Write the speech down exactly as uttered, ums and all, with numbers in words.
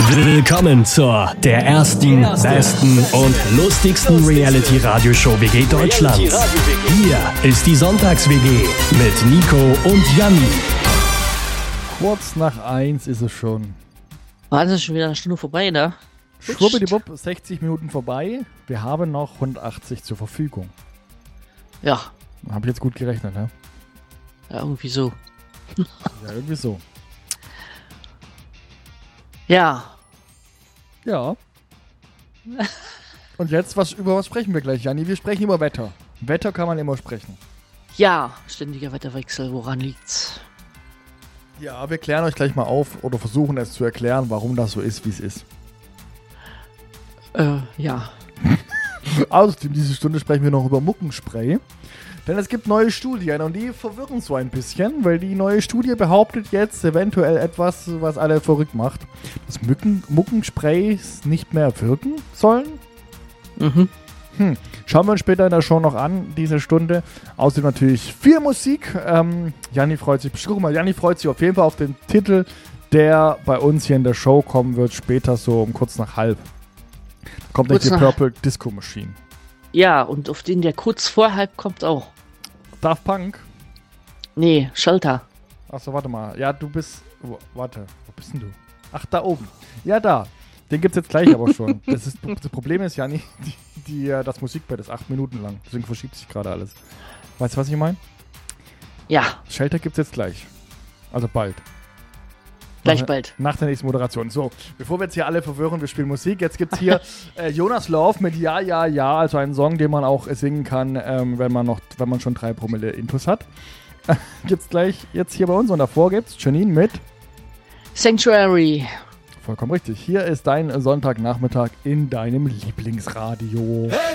Willkommen zur der ersten, besten und lustigsten Reality-Radioshow W G Deutschlands. Hier ist die Sonntags-W G mit Nico und Janni. Kurz nach eins ist es schon. Wahnsinn, schon wieder eine Stunde vorbei, ne? Schwuppdiwupp, sechzig Minuten vorbei. Wir haben noch hundertachtzig zur Verfügung. Ja. Habe ich jetzt gut gerechnet, ne? Ja, irgendwie so. Ja, irgendwie so. Ja. Ja. Und jetzt, was, über was sprechen wir gleich, Janni? Wir sprechen über Wetter. Wetter kann man immer sprechen. Ja, ständiger Wetterwechsel, woran liegt's? Ja, wir klären euch gleich mal auf oder versuchen es zu erklären, warum das so ist, wie es ist. Äh, ja. Außerdem, diese Stunde sprechen wir noch über Muckenspray. Denn es gibt neue Studien und die verwirren so ein bisschen, weil die neue Studie behauptet jetzt eventuell etwas, was alle verrückt macht. Dass Mücken, Muckensprays nicht mehr wirken sollen? Mhm. Hm. Schauen wir uns später in der Show noch an, diese Stunde. Außerdem natürlich viel Musik. Ähm, Janni freut sich, guck mal, Janni freut sich auf jeden Fall auf den Titel, der bei uns hier in der Show kommen wird, später so um kurz nach halb. Kommt nicht die Purple Disco Machine. Ja, und auf den, der kurz vor halb kommt auch. Daft Punk? Nee, Shelter. Achso, warte mal. Ja, du bist... Oh, warte, wo bist denn du? Ach, da oben. Ja, da. Den gibt's jetzt gleich aber schon. Das, ist, das Problem ist ja nicht, die, die, das Musikbett ist acht Minuten lang. Deswegen verschiebt sich gerade alles. Weißt du, was ich meine? Ja. Shelter gibt's jetzt gleich. Also bald. Gleich nach, bald. Nach der nächsten Moderation. So, bevor wir jetzt hier alle verwirren, wir spielen Musik. Jetzt gibt's hier äh, Jonas Love mit Ja, Ja, Ja. Also einen Song, den man auch singen kann, ähm, wenn man noch, wenn man schon drei Promille Intus hat. Gibt's gleich jetzt hier bei uns. Und davor gibt's Janine mit Sanctuary. Vollkommen richtig. Hier ist dein Sonntagnachmittag in deinem Lieblingsradio. Hey